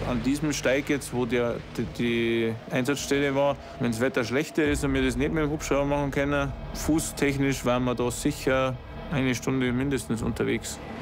an diesem Steig jetzt, wo die Einsatzstelle war, wenn das Wetter schlechter ist und wir das nicht mit dem Hubschrauber machen können, fußtechnisch waren wir da sicher 1 Stunde mindestens unterwegs.